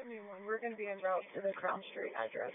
21. We're going to be en route to the Crown Street address.